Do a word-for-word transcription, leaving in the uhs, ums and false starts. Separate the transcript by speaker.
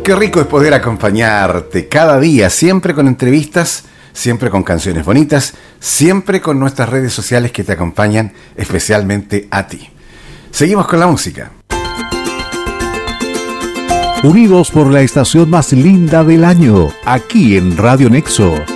Speaker 1: Qué rico es poder acompañarte cada día, siempre con entrevistas, siempre con canciones bonitas, siempre con nuestras redes sociales que te acompañan especialmente a ti. Seguimos con la música.
Speaker 2: Unidos por la estación más linda del año, aquí en Radio Nexo.